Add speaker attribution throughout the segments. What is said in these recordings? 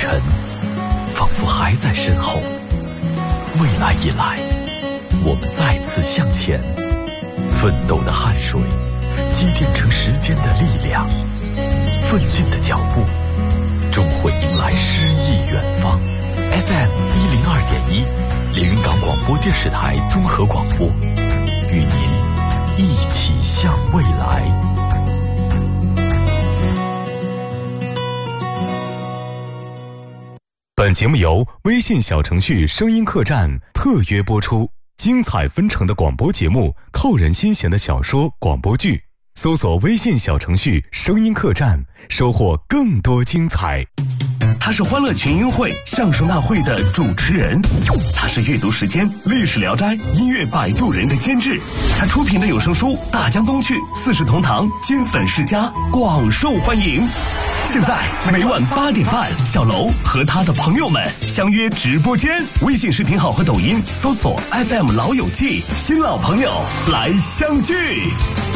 Speaker 1: 尘，仿佛还在身后。未来已来，我们再次向前，奋斗的汗水积淀成时间的力量，奋进的脚步终会迎来诗意远方。FM 102.1，连云港广播电视台综合广播，与您一起向未来。本节目由微信小程序声音客栈特约播出，精彩纷呈的广播节目，扣人心弦的小说广播剧，搜索微信小程序声音客栈，收获更多精彩。
Speaker 2: 他是欢乐群英会相声大会的主持人，他是阅读时间历史聊斋音乐摆渡人的监制，他出品的有声书《大江东去》四世同堂金粉世家广受欢迎。现在每晚8点半，小楼和他的朋友们相约直播间，微信视频号和抖音搜索 FM 老友记，新老朋友来相聚。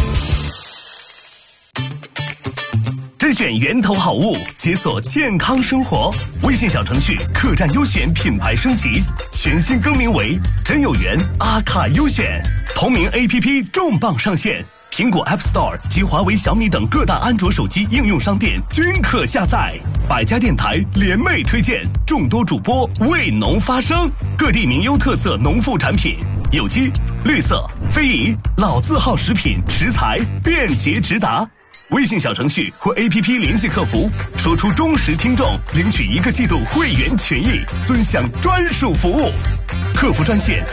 Speaker 2: 甄选源头好物，解锁健康生活。微信小程序客栈优选品牌升级，全新更名为真有缘阿卡优选。同名 APP 重磅上线，苹果 App Store 及华为、小米等各大安卓手机应用商店均可下载。百家电台联袂推荐，众多主播为农发声，各地名优特色农副产品，有机、绿色、非遗、老字号食品食材便捷直达。微信小程序或 APP 联系客服，说出忠实听众，领取1个季度会员权益，尊享专属服务。客服专线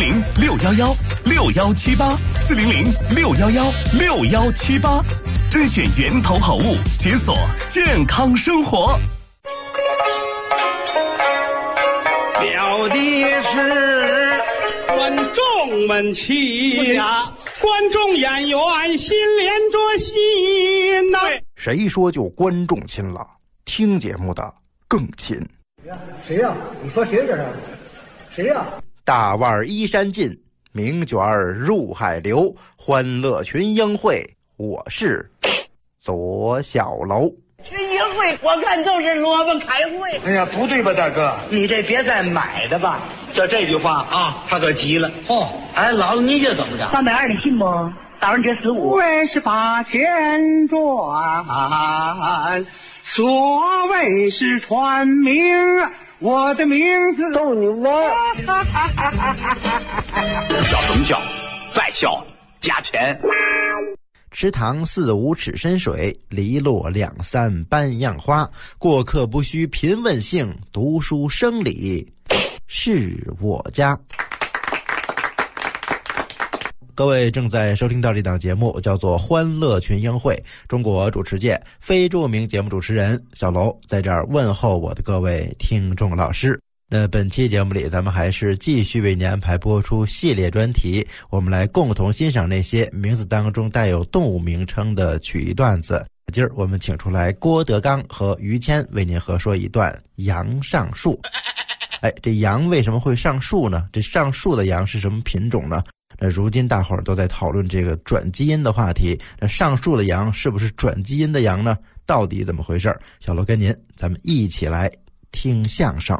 Speaker 2: 400-611-6178，400-611-6178，甄选源头好物，解锁健康生活。
Speaker 3: 表的是观众们亲呀，观众演员心连着心呐。
Speaker 4: 谁说就观众亲了？听节目的更亲。
Speaker 5: 谁呀？你说谁这是？谁呀？
Speaker 4: 大腕依山尽，名卷入海流，欢乐群英会，我是左小楼。
Speaker 6: 群英会我看都是萝卜开会。
Speaker 5: 哎呀，不对吧，大哥？
Speaker 6: 你这别再买的吧。
Speaker 5: 就这句话啊，他可急了。
Speaker 6: 哦，
Speaker 5: 哎，姥姥你这怎么着
Speaker 6: ？320的信不？大人这15。
Speaker 3: 为是把钱赚，所谓是传名，我的名字
Speaker 6: 逗你玩。
Speaker 7: 要忠孝，再孝加钱。
Speaker 4: 池塘4、5尺深水，篱落2、3般样花。过客不须贫问姓，读书生理是我家。各位正在收听到这档节目叫做欢乐群英会，中国主持界非著名节目主持人小楼在这儿问候我的各位听众老师。那本期节目里，咱们还是继续为您安排播出系列专题，我们来共同欣赏那些名字当中带有动物名称的曲艺段子。今儿我们请出来郭德纲和于谦为您合说一段羊上树。哎，这羊为什么会上树呢？这上树的羊是什么品种呢？那如今大伙儿都在讨论这个转基因的话题，那上树的羊是不是转基因的羊呢？到底怎么回事？小楼跟您咱们一起来听相声。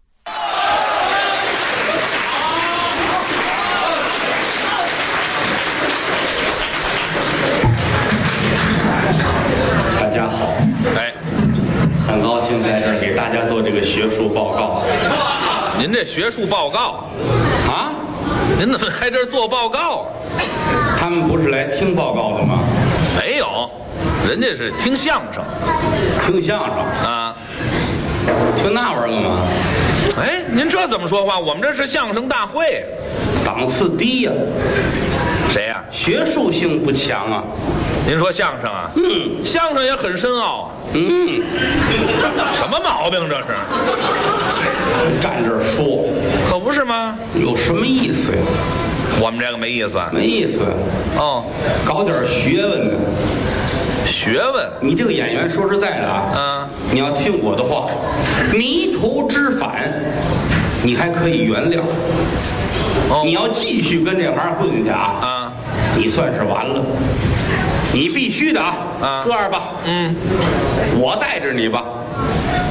Speaker 8: 大家好，很高兴在这儿给大家做这个学术报告。
Speaker 9: 您这学术报告
Speaker 8: 啊？
Speaker 9: 您怎么来这儿做报告？
Speaker 8: 他们不是来听报告的吗？
Speaker 9: 没有，人家是听相声。
Speaker 8: 听相声
Speaker 9: 啊？
Speaker 8: 听那玩意儿干嘛？
Speaker 9: 哎，您这怎么说话？我们这是相声大会，
Speaker 8: 档次低呀。
Speaker 9: 谁呀？
Speaker 8: 学术性不强啊。
Speaker 9: 您说相声啊？相声也很深奥啊。什么毛病这是？
Speaker 8: 站这儿说，
Speaker 9: 可不是吗？
Speaker 8: 有什么意思呀？
Speaker 9: 我们这个没意思。
Speaker 8: 没意思。
Speaker 9: 哦，
Speaker 8: 搞点学问呢。
Speaker 9: 学问？
Speaker 8: 你这个演员说实在的啊，你要听我的话，迷途知返，你还可以原谅。你要继续跟这行混去啊，你算是完了。你必须的啊。这样吧，我带着你吧，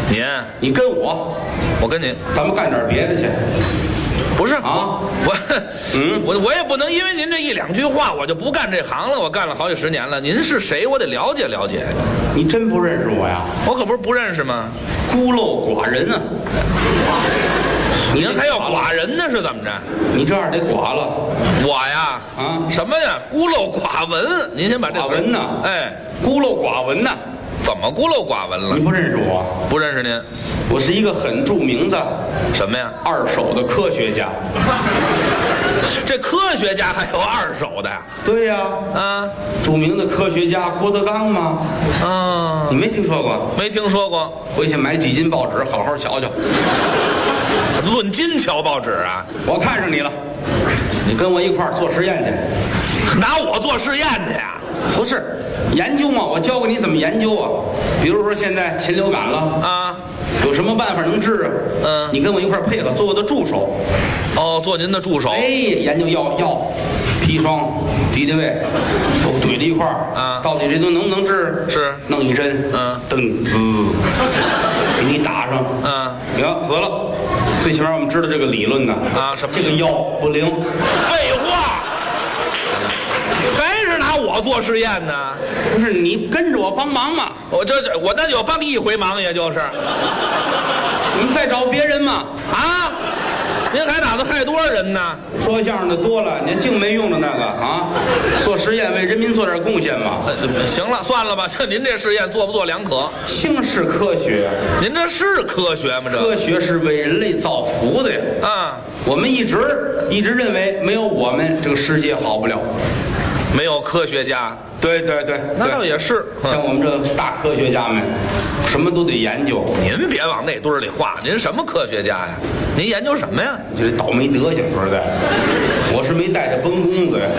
Speaker 8: 你跟我
Speaker 9: 跟你，
Speaker 8: 咱们干点别的去。
Speaker 9: 不是
Speaker 8: 啊，
Speaker 9: 我也不能因为您这一两句话我就不干这行了，我干了好几十年了。您是谁？我得了解了解。
Speaker 8: 你真不认识我呀？
Speaker 9: 我可不是不认识吗？
Speaker 8: 孤陋寡人啊！
Speaker 9: 您还要寡人呢？是怎么着？
Speaker 8: 你这样得寡了。
Speaker 9: 我呀，什么呀？孤陋寡闻。您先把这
Speaker 8: 寡闻呢？
Speaker 9: 哎，
Speaker 8: 孤陋寡闻呢？
Speaker 9: 怎么孤陋寡闻了？
Speaker 8: 你不认识我？
Speaker 9: 不认识您。
Speaker 8: 我是一个很著名的
Speaker 9: 什么呀？
Speaker 8: 二手的科学家。
Speaker 9: 这科学家还有二手的呀？
Speaker 8: 对呀，著名的科学家郭德纲吗？你没听说过？
Speaker 9: 没听说过。
Speaker 8: 回去买几斤报纸，好好瞧瞧。
Speaker 9: 论斤瞧报纸啊？
Speaker 8: 我看上你了，你跟我一块儿做实验去。
Speaker 9: 拿我做实验去呀？
Speaker 8: 不是，研究嘛，我教给你怎么研究啊。比如说现在禽流感了有什么办法能治啊？你跟我一块儿配合，做我的助手。
Speaker 9: 做您的助手。
Speaker 8: 研究药、砒霜、敌敌畏都怼在一块儿到底这都能不能治？
Speaker 9: 是，弄
Speaker 8: 一针，噔滋，给你打上，死了。最起码我们知道这个理论呢什么？这个药不灵。
Speaker 9: 废话。还是拿我做实验呢？
Speaker 8: 不是，你跟着我帮忙嘛。
Speaker 9: 我那就帮一回忙，也就是。
Speaker 8: 你们再找别人嘛？
Speaker 9: 您还打算害多少人呢？
Speaker 8: 说相声的多了，您净没用的那个做实验为人民做点贡献嘛。
Speaker 9: 行了，算了吧。您这实验做不做两可？
Speaker 8: 轻视科学。
Speaker 9: 您这是科学吗？这
Speaker 8: 科学是为人类造福的呀。我们一直认为没有我们这个世界好不了。
Speaker 9: 没有科学家，
Speaker 8: 对，
Speaker 9: 那倒也是。
Speaker 8: 像我们这大科学家们，什么都得研究。
Speaker 9: 您别往那堆里画，您什么科学家呀？您研究什么呀？
Speaker 8: 你这倒霉德行，说实在，我是没带着崩弓子呀。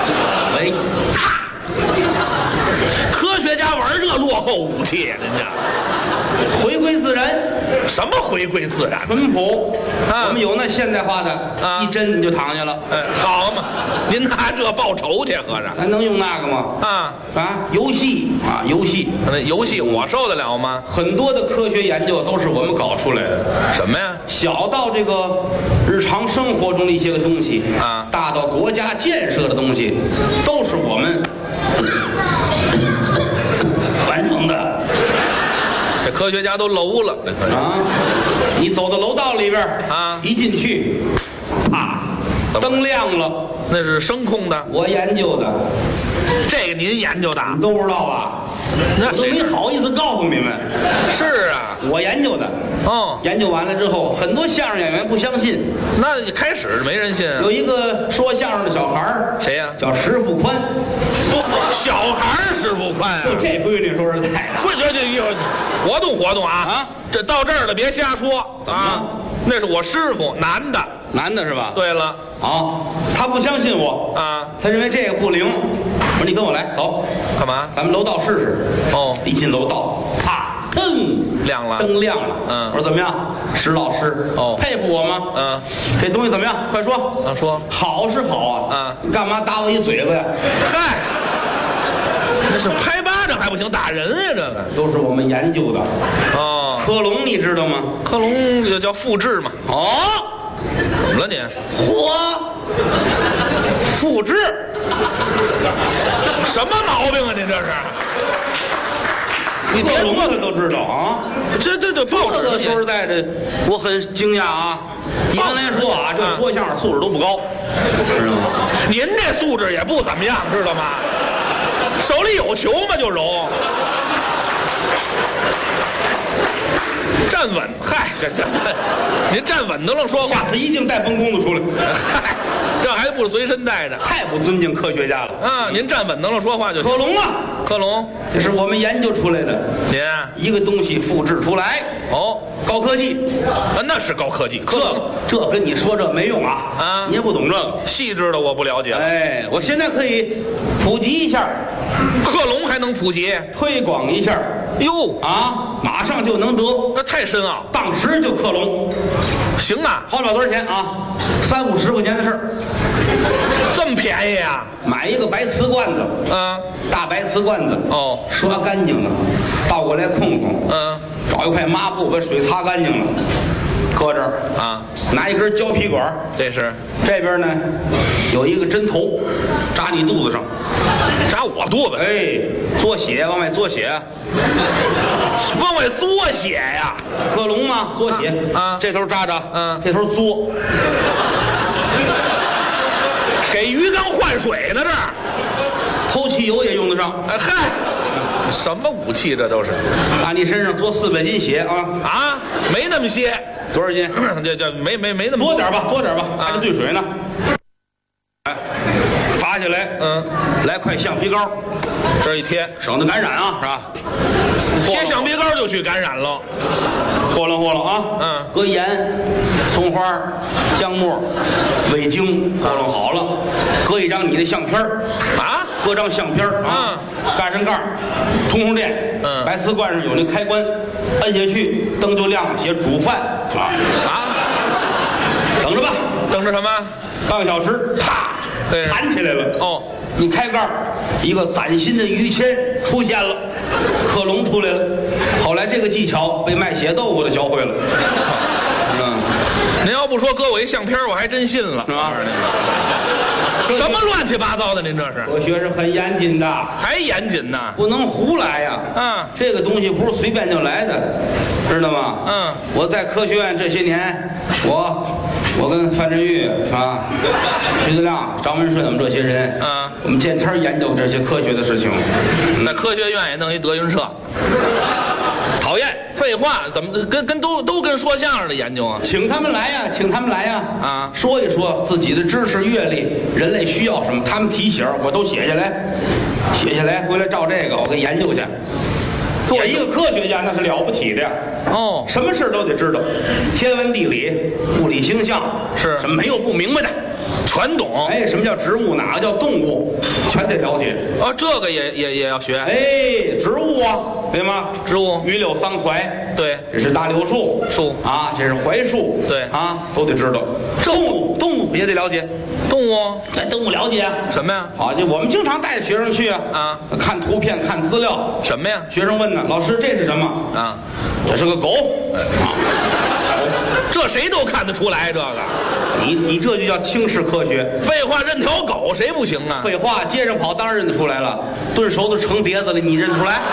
Speaker 9: 科学家玩这落后武器呀，人家
Speaker 8: 回归自然。
Speaker 9: 什么回归自然？
Speaker 8: 淳朴。我们有那现代化的，一针你就躺下了。
Speaker 9: 好嘛，您拿这报仇去，合着
Speaker 8: 咱能用那个吗？游戏
Speaker 9: 那游戏我受得了吗？
Speaker 8: 很多的科学研究都是我们搞出来的。
Speaker 9: 什么呀？
Speaker 8: 小到这个日常生活中的一些个东西大到国家建设的东西，都是我们完成的。
Speaker 9: 这科学家都楼了，
Speaker 8: 你走到楼道里边一进去，灯亮了，
Speaker 9: 那是声控的，
Speaker 8: 我研究的。
Speaker 9: 这个您研究的？
Speaker 8: 你都不知道吧？我都没好意思告诉你们。
Speaker 9: 是啊，
Speaker 8: 我研究的。研究完了之后，很多相声演员不相信。
Speaker 9: 那开始没人信啊。
Speaker 8: 有一个说相声的小孩
Speaker 9: 谁呀？
Speaker 8: 叫石富宽。
Speaker 9: 小孩石富宽啊？
Speaker 8: 这规矩说实在的，
Speaker 9: 这活动啊！这到这儿了，别瞎说那是我师傅，男的是吧？对了，
Speaker 8: 他不相信我他认为这个不灵。我说你跟我来，走，
Speaker 9: 干嘛？
Speaker 8: 咱们楼道试试。一进楼道，噔，
Speaker 9: 亮了，
Speaker 8: 灯亮了。我说怎么样，石老师？佩服我吗？这东西怎么样？快说。
Speaker 9: 说
Speaker 8: 好是好你干嘛打我一嘴巴呀？
Speaker 9: 嗨，那是拍巴掌还不行，打人呀！这个
Speaker 8: 都是我们研究的。克隆你知道吗？
Speaker 9: 克隆也叫复制嘛。怎么了你？
Speaker 8: 复制？
Speaker 9: 什么毛病啊？您这是？
Speaker 8: 你别说他都知道
Speaker 9: 这报纸
Speaker 8: 说实在的，我很惊讶一般来说这说相声素质都不高，知道吗？
Speaker 9: 您这素质也不怎么样，知道吗？手里有球嘛就揉。站稳，嗨，这，您站稳当了说话，
Speaker 8: 下次一定带崩弓子出来。
Speaker 9: 嗨，这还不随身带着，
Speaker 8: 太不尊敬科学家了
Speaker 9: 您站稳当了说话就行。
Speaker 8: 克隆
Speaker 9: 克隆，
Speaker 8: 这是我们研究出来的。
Speaker 9: 您
Speaker 8: 一个东西复制出来，高科技，
Speaker 9: 那是高科技。
Speaker 8: 这跟你说这没用你也不懂这个
Speaker 9: 细致的，我不了解。
Speaker 8: 我现在可以普及一下，
Speaker 9: 克隆还能普及，
Speaker 8: 推广一下。马上就能得，
Speaker 9: 那太深奥，
Speaker 8: 当时就克隆，
Speaker 9: 行啊，
Speaker 8: 花不了多少钱，30-50块钱的事儿，
Speaker 9: 这么便宜啊？
Speaker 8: 买一个白瓷罐子，大白瓷罐子，刷干净了，倒过来控控， 找一块抹布把水擦干净了，搁这儿
Speaker 9: 啊，
Speaker 8: 拿一根胶皮管，
Speaker 9: 这是
Speaker 8: 这边呢有一个针头，扎你肚子上，
Speaker 9: 扎我肚子，
Speaker 8: 哎，嘬血往外嘬血，
Speaker 9: 往外嘬血呀，
Speaker 8: 克隆嘛，嘬血
Speaker 9: 啊，
Speaker 8: 这头扎着，
Speaker 9: 嗯，
Speaker 8: 这头嘬，
Speaker 9: 给鱼缸换水呢这儿，
Speaker 8: 偷汽油也用得上，
Speaker 9: 哎嗨。什么武器这都是？
Speaker 8: 打你身上嘬400斤血啊！
Speaker 9: 啊，没那么些，
Speaker 8: 多少斤？
Speaker 9: 这没那么
Speaker 8: 多点吧，多点吧，还得兑水呢。哎，拔下来，来块橡皮膏，
Speaker 9: 这一贴，
Speaker 8: 省得感染啊，是吧？
Speaker 9: 贴橡皮膏就去感染了，
Speaker 8: 和弄啊，搁盐、葱花、姜末、味精和弄好了，搁一张你的相片啊，搁张相片啊，盖上盖，通电，白瓷罐上有那开关，摁下去灯就亮，写煮饭啊，等着吧，
Speaker 9: 等着什么？
Speaker 8: 半个小时，啪，弹起来了
Speaker 9: 哦。
Speaker 8: 你开盖，一个崭新的于谦出现了，克隆出来了。后来这个技巧被卖血豆腐的教会了。
Speaker 9: 您要不说搁我一相片，我还真信了，
Speaker 8: 是吧？
Speaker 9: 什么乱七八糟的？您这是？
Speaker 8: 科学是很严谨的，
Speaker 9: 还严谨呢，
Speaker 8: 不能胡来呀。这个东西不是随便就来的，知道吗？我在科学院这些年，我跟范振钰啊、徐德亮、张文顺，我们这些人，我们见天研究这些科学的事情。
Speaker 9: 那科学院也弄一德云社，讨厌，废话，怎么都跟说相声的研究啊？
Speaker 8: 请他们来呀，请他们来呀！啊，说一说自己的知识阅历，人类需要什么，他们提醒我都写下来，回来照这个我给研究去。做一个科学家那是了不起的呀！
Speaker 9: 哦，
Speaker 8: 什么事都得知道，天文地理、物理星象
Speaker 9: 是
Speaker 8: 什么没有不明白的，
Speaker 9: 全懂。
Speaker 8: 哎，什么叫植物，哪个叫动物，全得了解。
Speaker 9: 哦，这个也要学。
Speaker 8: 哎，植物啊，对吗？
Speaker 9: 植物，
Speaker 8: 榆柳桑槐，
Speaker 9: 对，
Speaker 8: 这是大柳树啊，这是槐树，
Speaker 9: 对
Speaker 8: 啊，都得知道。动物也得了解。
Speaker 9: 动物，
Speaker 8: 哎，动物了解
Speaker 9: 什么呀？
Speaker 8: 好，就我们经常带着学生去啊，看图片、看资料。
Speaker 9: 什么呀？
Speaker 8: 学生问呢，老师这是什么？啊，这是个狗。啊，
Speaker 9: 这谁都看得出来，这个。
Speaker 8: 你这就叫轻视科学。
Speaker 9: 废话，认条狗谁不行啊？
Speaker 8: 废话，街上跑当然认得出来了，炖熟的成碟子了，你认出来？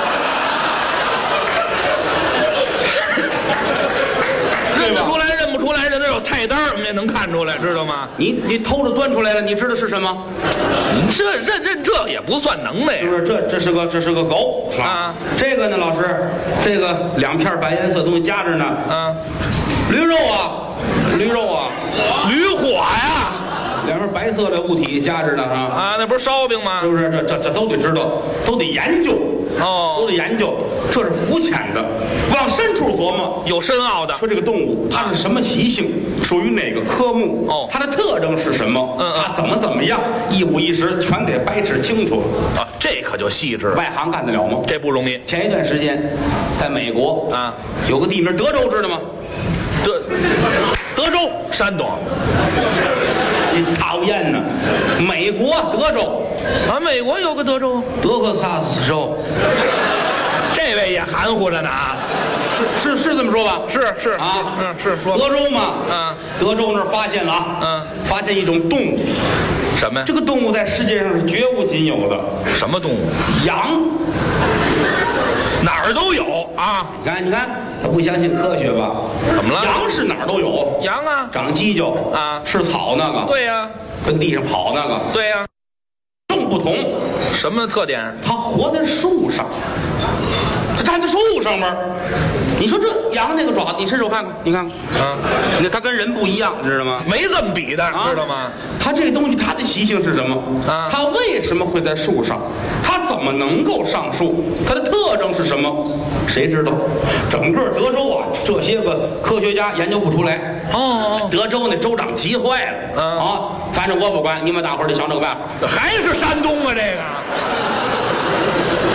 Speaker 9: 认得出来，认不出来，人那有菜单，我们也能看出来，知道吗？
Speaker 8: 你偷着端出来了，你知道是什么？
Speaker 9: 这认这也不算能耐呀。
Speaker 8: 是不是？这是个狗啊。这个呢，老师，这个2片白颜色东西夹着呢。啊，驴肉啊，驴火呀。2片白色的物体夹着呢啊，
Speaker 9: 那不是烧饼吗？
Speaker 8: 是不是？这都得知道，都得研究哦，都得研究。这是肤浅的，往深处琢磨，
Speaker 9: 有深奥的。
Speaker 8: 说这个动物它是什么习性，属于哪个科目？哦，它的特征是什么？它怎么样，一五一十全得掰扯清楚
Speaker 9: 啊！这可就细致了。
Speaker 8: 外行干得了吗？
Speaker 9: 这不容易。
Speaker 8: 前一段时间，在美国啊，有个地名德州，知道吗？德州，
Speaker 9: 山东。
Speaker 8: 你讨厌呢！美国德州
Speaker 9: 啊，美国有个德州，
Speaker 8: 德克萨斯州。
Speaker 9: 这位也含糊着呢啊！
Speaker 8: 是这么说吧？
Speaker 9: 是啊，是说
Speaker 8: 德州嘛，德州那儿发现了啊，发现一种动物，
Speaker 9: 什么呀？
Speaker 8: 这个动物在世界上是绝无仅有的。
Speaker 9: 什么动物？
Speaker 8: 羊。
Speaker 9: 哪儿都有啊！
Speaker 8: 你看，他不相信科学吧？
Speaker 9: 怎么了？
Speaker 8: 羊是哪儿都有，
Speaker 9: 羊啊，
Speaker 8: 长犄角啊，吃草那个，
Speaker 9: 对呀，
Speaker 8: 跟地上跑那个，
Speaker 9: 对呀，
Speaker 8: 正不同。
Speaker 9: 什么特点？
Speaker 8: 它活在树上，它站在树上面。你说这羊那个爪，你伸手看看，你看看啊，它跟人不一样，知道吗？
Speaker 9: 没这么比的，知道吗？
Speaker 8: 它这个东西，它的习性是什么啊？它为什么会在树上？它怎么能够上树？它的特征是什么？谁知道？整个德州啊，这些个科学家研究不出来。哦，德州那州长急坏了。啊，反正我不管，你们大伙儿得想这个办法。
Speaker 9: 还是山东啊，这个怎么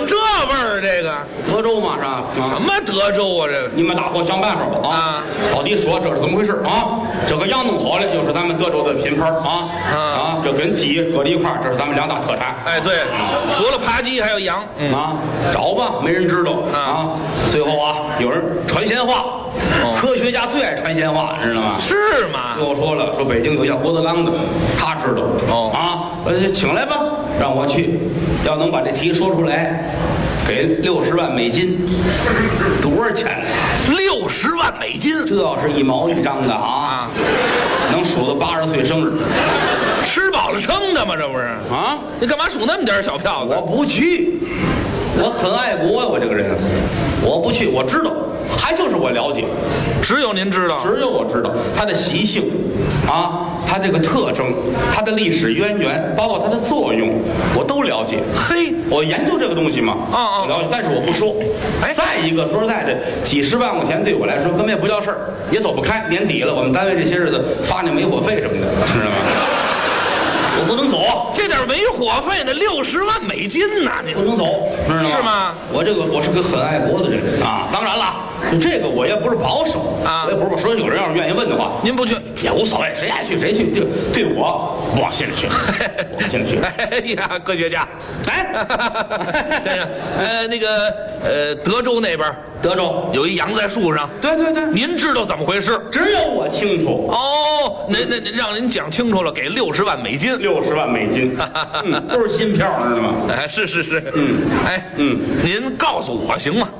Speaker 9: 这味儿？这个
Speaker 8: 德州嘛是吧？
Speaker 9: 什么德州啊？这个
Speaker 8: 你们大伙想办法吧啊！到底说这是怎么回事啊？这个羊弄好了，又是咱们德州的品牌啊！这跟鸡搁在一块儿，这是咱们2大特产。
Speaker 9: 哎，对，除了扒鸡还有羊
Speaker 8: 找吧，没人知道啊。最后有人传闲话，科学家最爱传闲话，知道吗？
Speaker 9: 是吗？
Speaker 8: 跟我说了，说北京有叫郭德纲的，他知道请来吧，让我去，要能把这题说出来，给60万美金，多少钱
Speaker 9: ？60万美金，
Speaker 8: 这要是1毛1张的能数到80岁生日，
Speaker 9: 吃饱了撑的吗？这不是啊？你干嘛数那么点小票子？
Speaker 8: 我不去，我很爱国呀，我这个人，我不去，我知道，还就是我了解，
Speaker 9: 只有您知道，
Speaker 8: 只有我知道它的习性它这个特征，它的历史渊源，包括它的作用，我都了解。
Speaker 9: 嘿，
Speaker 8: 我研究这个东西嘛，我了解，但是我不说。再一个，说实在的，几十万块钱对我来说根本也不叫事儿，也走不开。年底了，我们单位这些日子发那煤火费什么的，知道吗？我不能走，
Speaker 9: 这点煤火费呢，60万美金呐，你
Speaker 8: 不能走，知道吗？
Speaker 9: 是吗？
Speaker 8: 我是个很爱国的人当然了，这个我也不是保守我也不是说有人要是愿意问的话，
Speaker 9: 您不去
Speaker 8: 也无所谓，谁爱去谁去，对我不往心里去，我往心里去。
Speaker 9: 哎呀，科学家，先生，那个德州那边，
Speaker 8: 德州
Speaker 9: 有一羊在树上，
Speaker 8: 对，
Speaker 9: 您知道怎么回事？
Speaker 8: 只有我清楚。
Speaker 9: 那让您讲清楚了，给60万美金。
Speaker 8: 60万美金，都是新票，知道吗？
Speaker 9: 哎，是，您告诉我行吗？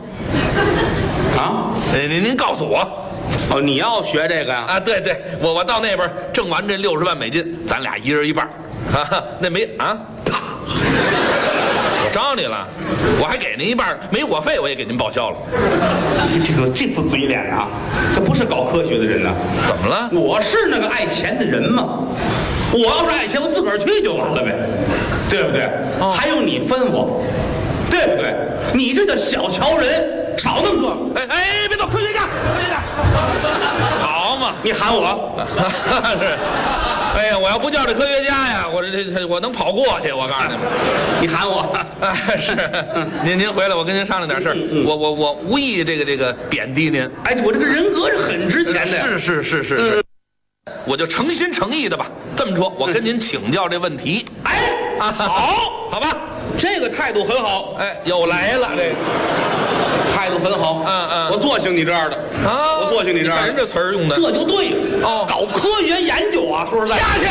Speaker 9: 您告诉我。
Speaker 8: 你要学这个呀？
Speaker 9: 对，我到那边挣完这60万美金，咱俩1人1半。那没啪，我招你了，我还给您1半煤火费，我也给您报销了。
Speaker 8: 这副嘴脸这不是搞科学的人呢。
Speaker 9: 怎么了？
Speaker 8: 我是那个爱钱的人吗？我要是爱钱，我自个儿去就完了呗，对不对？还用你分我，对不对？你这叫小瞧人，少那么多。
Speaker 9: 哎，别动，科学家，好嘛，
Speaker 8: 你喊我
Speaker 9: 是。哎呀，我要不叫这科学家呀，我能跑过去。我告诉你们，
Speaker 8: 你喊我，
Speaker 9: 是您回来，我跟您商量点事儿。我无意这个贬低您。
Speaker 8: 我这个人格是很值钱的。
Speaker 9: 是。我就诚心诚意的吧，这么说，我跟您请教这问题。好吧，
Speaker 8: 这个态度很好。
Speaker 9: 又来了，这个
Speaker 8: 态度很好。我做兴你这样的我做兴你这样的。
Speaker 9: 人这词儿用的，
Speaker 8: 这就对了。搞科学研究说实在，
Speaker 9: 下去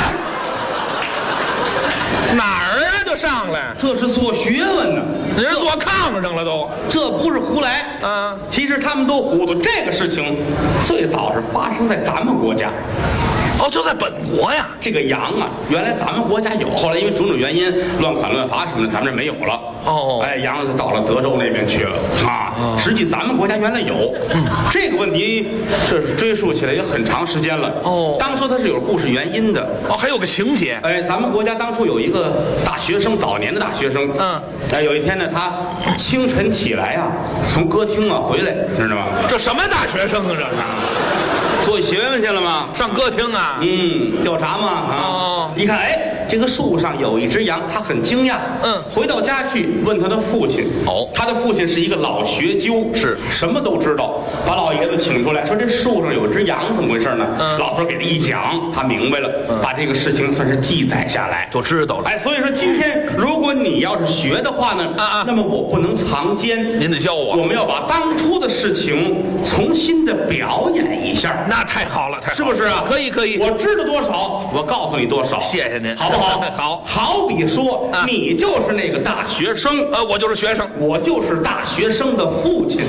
Speaker 9: 哪儿就上来，
Speaker 8: 这是做学问呢。
Speaker 9: 人坐炕上了都，
Speaker 8: 这不是胡来其实他们都糊涂。这个事情最早是发生在咱们国家。
Speaker 9: 就在本国呀。
Speaker 8: 这个羊原来咱们国家有，后来因为种种原因乱砍乱伐什么的，咱们这没有了。羊就到了德州那边去了实际咱们国家原来有。这个问题这是追溯起来也很长时间了。当初它是有故事原因的。
Speaker 9: 还有个情节。
Speaker 8: 咱们国家当初有一个大学生，早年的大学生。有一天呢，他清晨起来从歌厅回来，知道吗？
Speaker 9: 这什么大学生啊？这是
Speaker 8: 做学问去了吗？
Speaker 9: 上歌厅
Speaker 8: 调查嘛一看这个树上有一只羊，他很惊讶。回到家去问他的父亲。他的父亲是一个老学究，
Speaker 9: 是
Speaker 8: 什么都知道。把老爷子请出来，说这树上有只羊，怎么回事呢？老头给他一讲，他明白了，把这个事情算是记载下来，
Speaker 9: 就知道了。
Speaker 8: 所以说今天如果你要是学的话呢，那么我不能藏奸，
Speaker 9: 您得教我。
Speaker 8: 我们要把当初的事情重新的表演一下。
Speaker 9: 那太好了，
Speaker 8: 是不是啊？
Speaker 9: 可以。
Speaker 8: 我知道多少，我告诉你多少。
Speaker 9: 谢谢您，
Speaker 8: 好不好？好比说，你就是那个大学生，
Speaker 9: 我就是学生，
Speaker 8: 我就是大学生的父亲。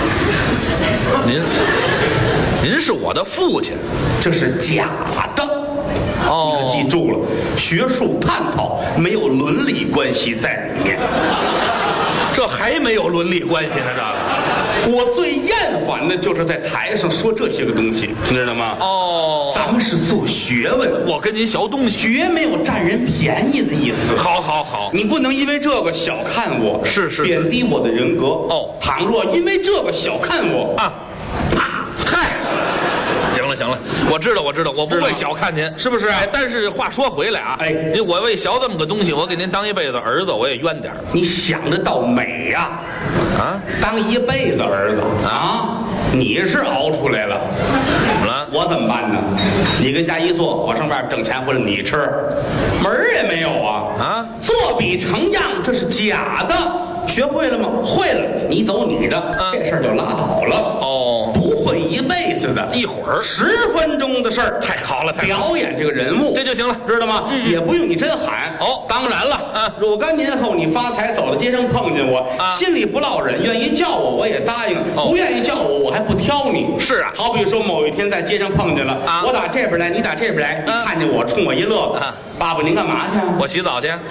Speaker 9: 您是我的父亲，
Speaker 8: 这是假的。你可记住了，学术探讨没有伦理关系在里面。
Speaker 9: 这还没有伦理关系呢，这个。
Speaker 8: 我最厌烦的就是在台上说这些个东西，你知道吗？咱们是做学问，
Speaker 9: 我跟您学东西，
Speaker 8: 绝没有占人便宜的意思。
Speaker 9: 好，
Speaker 8: 你不能因为这个小看我，
Speaker 9: 是
Speaker 8: 贬低我的人格。倘若因为这个小看我
Speaker 9: 嗨，行了， 了，我知道，我不会小看您，
Speaker 8: 是不是？
Speaker 9: 哎，但是话说回来啊，哎，我为小这么个东西，我给您当一辈子儿子，我也冤点。
Speaker 8: 你想得到美呀？啊，当一辈子儿子啊，你是熬出来了，
Speaker 9: 怎么了？
Speaker 8: 我怎么办呢？你跟家一坐，我上外边挣钱回来你吃，门儿也没有啊！啊，作比成样，这是假的。学会了吗？会了，你走你的，这事儿就拉倒了。哦，不会一辈子的，一会儿10分钟的事儿，太好了，表演这个人物，这就行了，知道吗？也不用你真喊。哦，当然了，若干年后你发财走到街上碰见我，心里不落忍，愿意叫我也答应，不愿意叫我还不挑你。是啊，好比说某一天在街上碰见了，我打这边来，你打这边来，你看见我冲我一乐，爸爸您干嘛去？我洗澡去。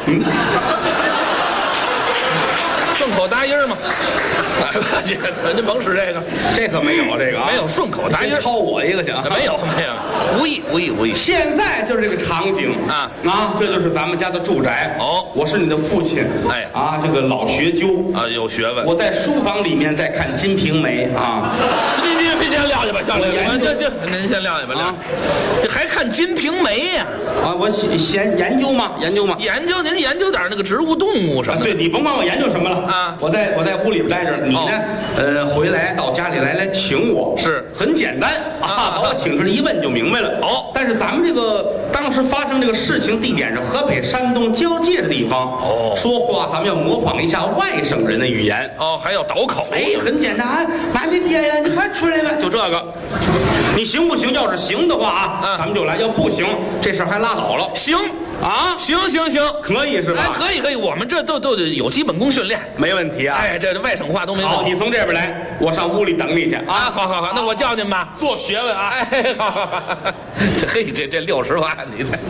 Speaker 8: 顺口答音嘛，来吧，您甭使这个，这可没有这个啊，没有顺口答音，抄我一个行？没有，无意。现在就是这个场景啊，这就是咱们家的住宅。哦，我是你的父亲，哎啊，这个老学究啊，有学问。我在书房里面在看《金瓶梅》啊，您先撂下吧，小李，您先撂下吧，这还看《金瓶梅》呀？啊，我研究嘛，您研究点那个植物、动物什么的。对，你甭管我研究什么了。啊！我在屋里边待着，你呢？回来到家里来请我，是很简单啊，把我请出来一问就明白了。哦，但是咱们这个当时发生这个事情地点是河北山东交界的地方。哦，说话咱们要模仿一下外省人的语言。哦，还要倒口。哎，很简单，妈你爹呀，你快出来吧，就这个。你行不行？要是行的话啊，咱们就来；要不行，这事儿还拉倒了。行啊，行，可以是吧？哎，可以，我们这都有基本功训练。没问题啊！哎，这外省话都没问题。好，你从这边来，我上屋里等你去啊！好，那我叫您吧。做学问啊！哎，好，这60万，你这。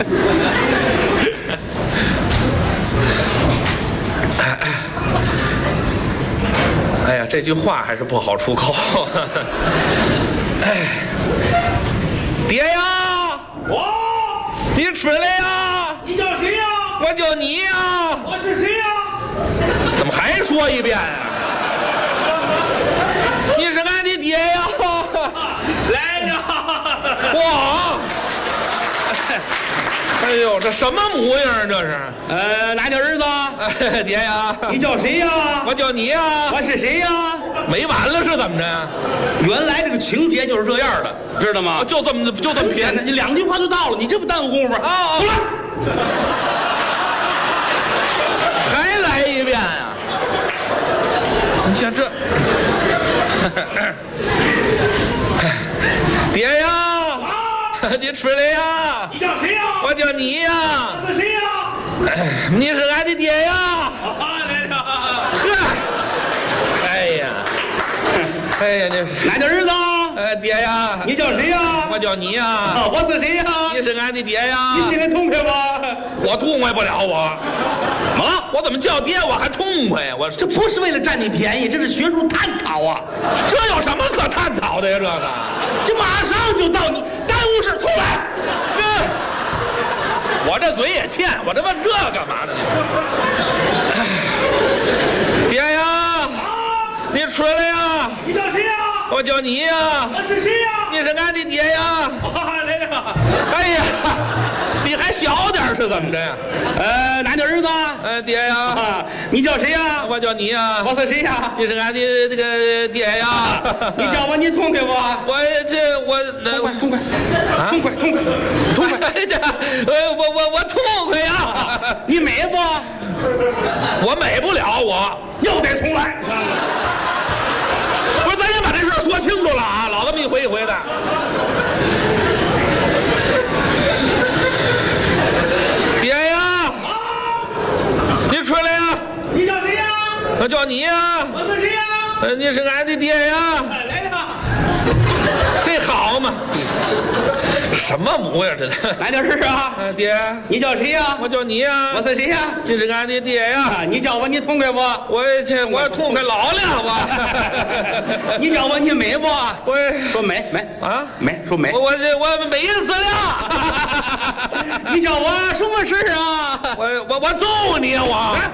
Speaker 8: 哎呀，这句话还是不好出口。哎，爹呀，你出来呀！你叫谁呀？我叫你呀！我是谁呀？怎么还说一遍啊？你是俺的爹呀！来了！哇！哎呦，这什么模样这是？哪叫儿子？爹呀！你叫谁呀？我叫你呀！我是谁呀？没完了是怎么着？原来这个情节就是这样的，知道吗？就这么偏，你2句话就到了，你这不耽误功夫啊？还来一遍啊！你像这，爹呀，你出来呀！你叫谁呀？我叫你呀！我是谁呀？你是俺的爹呀！来了！哎呀，你哪的儿子？爹呀！你叫谁呀？我叫你呀！我是谁呀？你是俺的爹呀！你心里痛快吗？我痛快不了我。怎么了？我怎么叫爹我还痛快呀？我这不是为了占你便宜，这是学术探讨啊！这有什么可探讨的呀？这马上就到你耽误事，出来！我这嘴也欠，我这问这干嘛呢？爹呀！你出来呀！你叫谁呀？我叫你呀！我是谁呀？你是俺的爹呀！来了！哎呀，你还小点是怎么着呀？哪的儿子？爹呀！你叫谁呀？我叫你呀！我是谁呀？你是俺的这个爹呀！你叫我，你痛快不？痛快！我痛快呀！你美不？我美不了，我又得重来。不是，咱先把这事说清楚了啊！老这么一回一回的。爹呀！你出来呀！你叫谁呀？我叫你呀！我是谁呀？你是俺的爹呀！来呀！这好嘛？什么模样这？哪点事啊？爹，你叫谁呀？我叫你呀。我是谁呀？你是俺的爹呀。你叫我，你痛快不？我痛快老了我。你叫我，你美不？我说美啊，美说美。我美死了。你叫我什么事啊？我揍你啊我。